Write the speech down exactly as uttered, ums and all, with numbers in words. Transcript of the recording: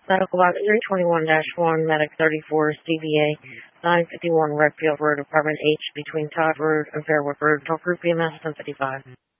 Medical Box three twenty-one dash one, Medic thirty-four, C V A, nine fifty-one Redfield Road, Apartment H, between Todd Road and Fairwood Road. Talk Group E M S ten fifty-five.